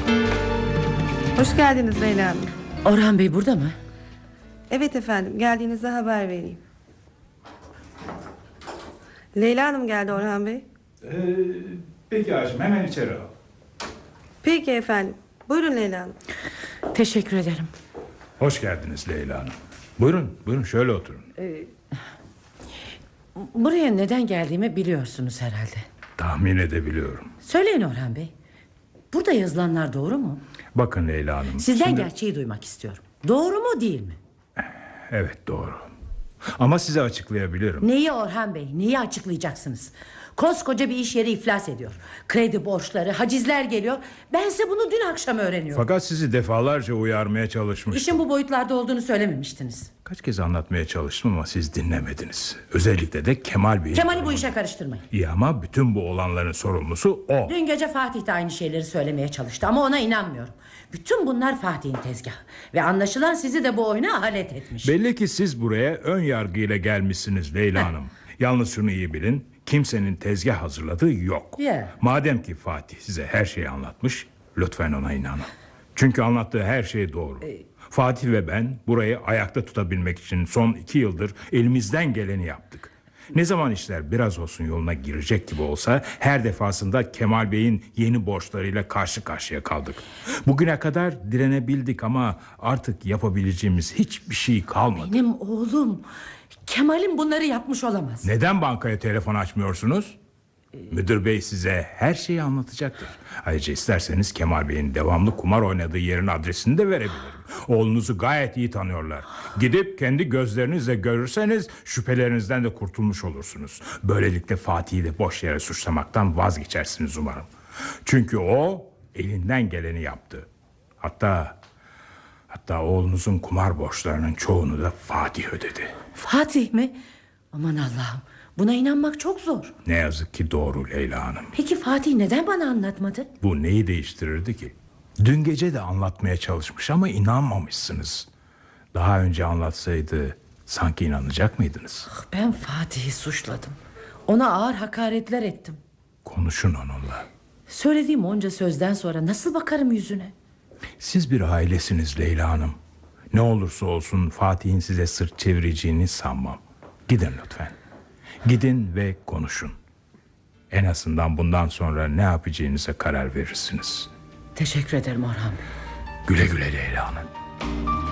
Hoş geldiniz Leyla Hanım. Orhan Bey burada mı? Evet efendim, geldiğinizde haber vereyim. Leyla Hanım geldi Orhan Bey. Peki Haşim, hemen içeri al. Peki efendim. Buyurun Leyla Hanım. Teşekkür ederim. Hoş geldiniz Leyla Hanım. Buyurun şöyle oturun. Buraya neden geldiğimi biliyorsunuz herhalde. Tahmin edebiliyorum. Söyleyin Orhan Bey. Burada yazılanlar doğru mu? Bakın Leyla Hanım. Sizden gerçeği duymak istiyorum. Doğru mu değil mi? Evet, doğru. Ama size açıklayabilirim. Neyi Orhan Bey? Neyi açıklayacaksınız? Koskoca bir iş yeri iflas ediyor. Kredi borçları, hacizler geliyor. Bense bunu dün akşam öğreniyorum. Fakat sizi defalarca uyarmaya çalışmıştım. İşin bu boyutlarda olduğunu söylememiştiniz. Kaç kez anlatmaya çalıştım ama siz dinlemediniz. Özellikle de Kemal Bey'in... Kemal'i bu işe karıştırmayın. İyi ama bütün bu olanların sorumlusu o. Dün gece Fatih de aynı şeyleri söylemeye çalıştı ama ona inanmıyorum. Bütün bunlar Fatih'in tezgahı. Ve anlaşılan sizi de bu oyuna alet etmiş. Belli ki siz buraya ön yargıyla gelmişsiniz Leyla Hanım. Yalnız şunu iyi bilin. Kimsenin tezgah hazırladığı yok. Ya. Madem ki Fatih size her şeyi anlatmış, lütfen ona inanın. Çünkü anlattığı her şey doğru. Fatih ve ben burayı ayakta tutabilmek için son 2 yıldır elimizden geleni yaptık. Ne zaman işler biraz olsun yoluna girecek gibi olsa her defasında Kemal Bey'in yeni borçlarıyla karşı karşıya kaldık. Bugüne kadar direnebildik ama artık yapabileceğimiz hiçbir şey kalmadı. Benim oğlum Kemal'in bunları yapmış olamaz. Neden bankaya telefon açmıyorsunuz? Müdür bey size her şeyi anlatacaktır. Ayrıca isterseniz Kemal Bey'in devamlı kumar oynadığı yerin adresini de verebilirim. Oğlunuzu gayet iyi tanıyorlar. Gidip kendi gözlerinizle görürseniz şüphelerinizden de kurtulmuş olursunuz. Böylelikle Fatih'i de boş yere suçlamaktan vazgeçersiniz umarım. Çünkü o elinden geleni yaptı. Hatta oğlunuzun kumar borçlarının çoğunu da Fatih ödedi. Fatih mi? Aman Allah'ım, buna inanmak çok zor. Ne yazık ki doğru Leyla Hanım. Peki Fatih neden bana anlatmadı? Bu neyi değiştirirdi ki? Dün gece de anlatmaya çalışmış ama inanmamışsınız. Daha önce anlatsaydı sanki inanacak mıydınız? Ben Fatih'i suçladım. Ona ağır hakaretler ettim. Konuşun onunla. Söylediğim onca sözden sonra nasıl bakarım yüzüne? Siz bir ailesiniz Leyla Hanım. Ne olursa olsun Fatih'in size sırt çevireceğini sanmam. Gidin lütfen. Gidin ve konuşun. En azından bundan sonra ne yapacağınıza karar verirsiniz. Teşekkür ederim Orhan Bey. Güle güle Leyla Hanım.